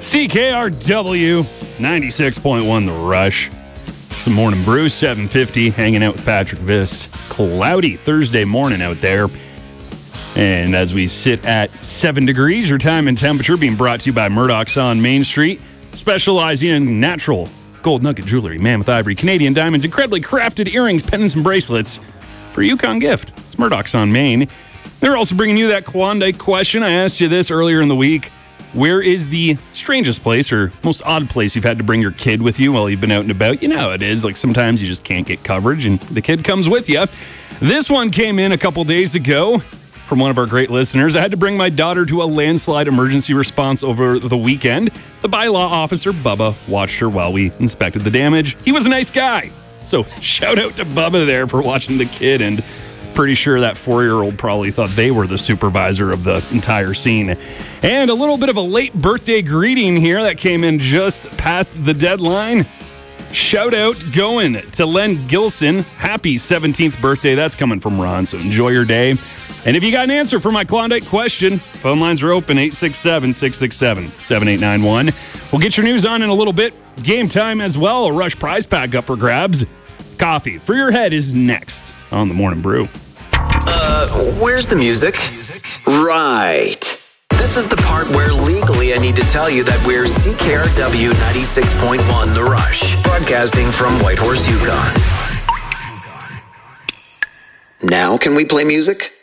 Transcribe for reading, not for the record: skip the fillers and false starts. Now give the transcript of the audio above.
CKRW 96.1 The Rush. Some morning brew, 7:50, hanging out with Patrick Viss. Cloudy Thursday morning out there. And as we sit at 7 degrees, your time and temperature being brought to you by Murdoch's on Main Street, specializing in natural gold nugget jewelry, mammoth ivory, Canadian diamonds, incredibly crafted earrings, pendants, and bracelets for a Yukon gift. It's Murdoch's on Main. They're also bringing you that Klondike question. I asked you this earlier in the week. Where is the strangest place or most odd place you've had to bring your kid with you while you've been out and about? You know how it is. Like sometimes you just can't get coverage and the kid comes with you. This one came in a couple days ago from one of our great listeners. I had to bring my daughter to a landslide emergency response over the weekend. The bylaw officer, Bubba, watched her while we inspected the damage. He was a nice guy. So shout out to Bubba there for watching the kid, and pretty sure that 4-year-old probably thought they were the supervisor of the entire scene. And a little bit of a late birthday greeting here that came in just past the deadline. Shout out going to Len Gilson. Happy 17th birthday. That's coming from Ron, so enjoy your day. And if you got an answer for my Klondike question, phone lines are open, 867-667-7891. We'll get your news on in a little bit. Game time as well. A Rush prize pack up for grabs. Coffee for your head is next on the Morning Brew. Where's the music? Right. This is the part where legally I need to tell you that we're CKRW 96.1 The Rush, broadcasting from Whitehorse, Yukon. Now can we play music?